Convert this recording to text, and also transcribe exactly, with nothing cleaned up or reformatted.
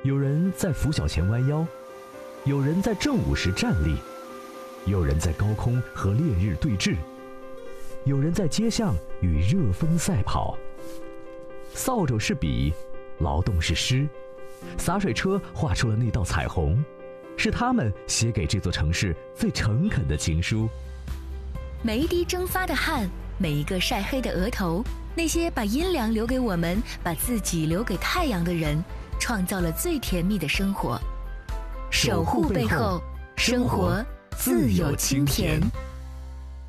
有人在拂晓前弯腰，有人在正午时站立，有人在高空和烈日对峙，有人在街巷与热风赛跑。扫帚是笔，劳动是诗，洒水车画出了那道彩虹，是他们写给这座城市最诚恳的情书。 每一滴蒸发的汗，每一个晒黑的额头，那些把阴凉留给我们，把自己留给太阳的人，创造了最甜蜜的生活。守护背后，生活自有清甜。